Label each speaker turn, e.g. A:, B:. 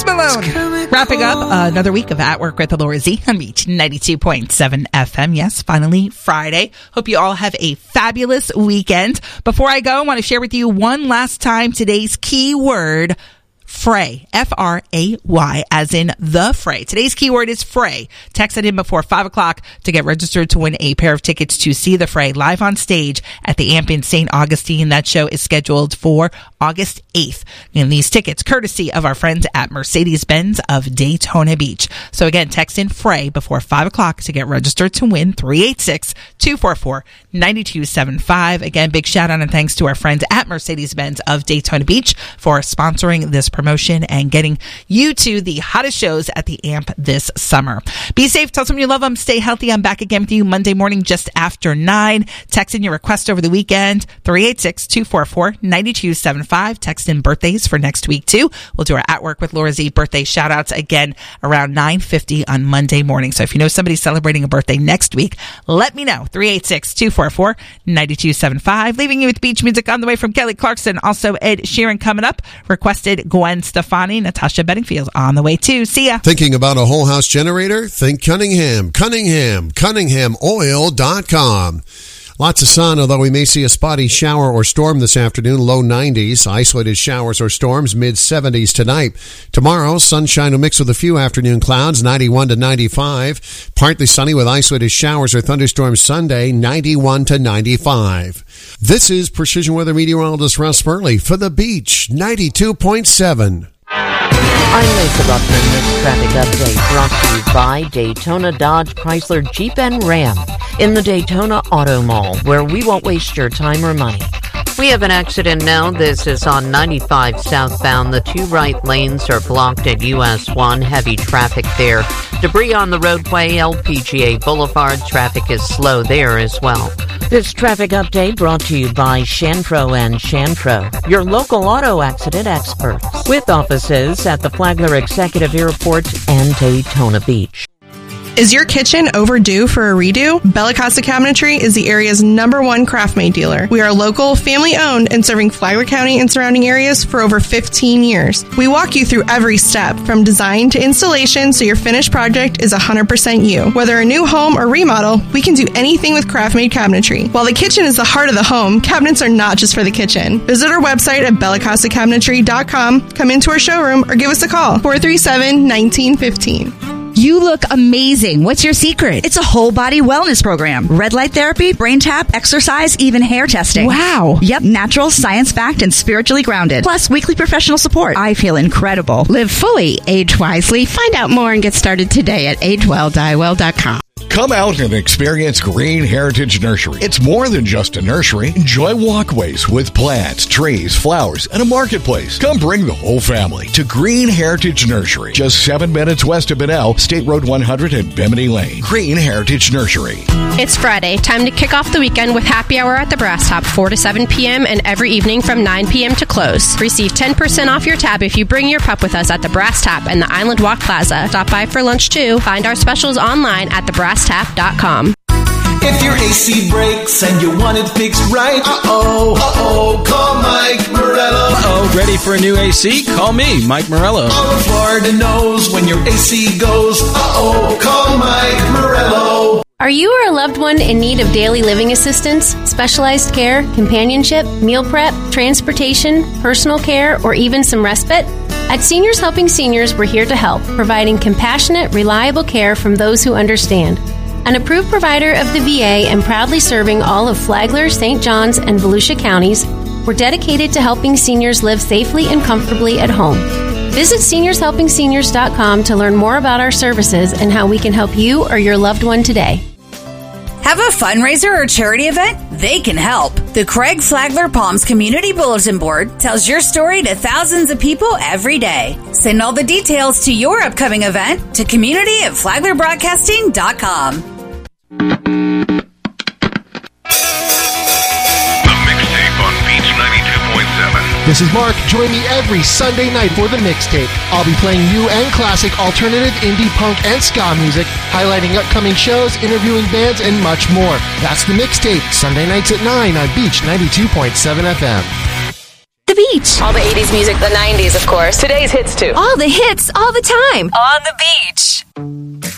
A: Post Malone. Wrapping up another week of At Work with Laura Z on Beach 92.7 FM. Yes, finally Friday. Hope you all have a fabulous weekend. Before I go, I want to share with you one last time today's keyword, fray. F-R-A-Y, as in the fray. Today's keyword is fray. Text it in before 5 o'clock to get registered to win a pair of tickets to see the fray live on stage at the Amp in St. Augustine. That show is scheduled for August 8th. And these tickets, courtesy of our friends at Mercedes-Benz of Daytona Beach. So again, text in fray before 5 o'clock to get registered to win 386-244-9275. Again, big shout out and thanks to our friends at Mercedes-Benz of Daytona Beach for sponsoring this promotion and getting you to the hottest shows at the Amp this summer. Be safe. Tell someone you love them. Stay healthy. I'm back again with you Monday morning just after 9. Text in your request over the weekend, 386-244-9275. Text in birthdays for next week too. We'll do our At Work with Laura Z birthday shout outs again around 9:50 on Monday morning. So if you know somebody celebrating a birthday next week, let me know. 386-244-9275. Leaving you with beach music on the way from Kelly Clarkson. Also Ed Sheeran coming up. Requested Gwen Stefani. Natasha Bedingfield on the way too. See ya.
B: Thinking about a whole house generator? Think Cunningham. CunninghamOil.com. Lots of sun, although we may see a spotty shower or storm this afternoon, low 90s. Isolated showers or storms, mid-70s tonight. Tomorrow, sunshine will mix with a few afternoon clouds, 91 to 95. Partly sunny with isolated showers or thunderstorms Sunday, 91 to 95. This is Precision Weather Meteorologist Russ Furley for The Beach, 92.7.
C: I'm Lisa Buckman. This traffic update brought to you by Daytona Dodge Chrysler Jeep and Ram in the Daytona Auto Mall, where we won't waste your time or money. We have an accident now. This is on 95 southbound. The two right lanes are blocked at US 1. Heavy traffic there. Debris on the roadway, LPGA Boulevard. Traffic is slow there as well. This traffic update brought to you by Shanpro and Shanpro, your local auto accident experts, with offices at the Flagler Executive Airport and Daytona Beach.
D: Is your kitchen overdue for a redo? Bella Casa Cabinetry is the area's #1 craft-made dealer. We are local, family-owned, and serving Flagler County and surrounding areas for over 15 years. We walk you through every step, from design to installation, so your finished project is 100% you. Whether a new home or remodel, we can do anything with craft-made cabinetry. While the kitchen is the heart of the home, cabinets are not just for the kitchen. Visit our website at bellacasacabinetry.com, come into our showroom, or give us a call, 437-1915.
E: You look amazing. What's your secret? It's a whole body wellness program. Red light therapy, brain tap, exercise, even hair testing.
D: Wow.
E: Yep, natural, science-backed, and spiritually grounded. Plus, weekly professional support. I feel incredible.
F: Live fully, age wisely. Find out more and get started today at agewelldieWell.com.
G: Come out and experience Green Heritage Nursery. It's more than just a nursery. Enjoy walkways with plants, trees, flowers, and a marketplace. Come bring the whole family to Green Heritage Nursery. Just 7 minutes west of Benel, State Road 100 and Bimini Lane. Green Heritage Nursery.
H: It's Friday. Time to kick off the weekend with happy hour at the Brass Tap, 4 to 7 p.m. and every evening from 9 p.m. to close. Receive 10% off your tab if you bring your pup with us at the Brass Tap and the Island Walk Plaza. Stop by for lunch too. Find our specials online at thebrasstap.com.
I: If your AC breaks and you want it fixed right, call Mike Morello.
J: Ready for a new AC? Call me, Mike Morello.
I: All of Florida knows when your AC goes, call Mike Morello.
H: Are you or a loved one in need of daily living assistance, specialized care, companionship, meal prep, transportation, personal care, or even some respite? At Seniors Helping Seniors, we're here to help, providing compassionate, reliable care from those who understand. An approved provider of the VA and proudly serving all of Flagler, St. Johns, and Volusia counties, we're dedicated to helping seniors live safely and comfortably at home. Visit seniorshelpingseniors.com to learn more about our services and how we can help you or your loved one today.
K: Have a fundraiser or charity event? They can help. The Craig Flagler Palms Community Bulletin Board tells your story to thousands of people every day. Send all the details to your upcoming event to community@flaglerbroadcasting.com.
L: This is Mark. Join me every Sunday night for the mixtape. I'll be playing new and classic alternative, indie, punk, and ska music, highlighting upcoming shows, interviewing bands, and much more. That's the mixtape, Sunday nights at 9 on Beach 92.7 FM.
E: The Beach.
M: beach.
N: All the 80s music, the 90s, of course.
M: Today's hits, too.
N: All the hits, all the time. On the beach.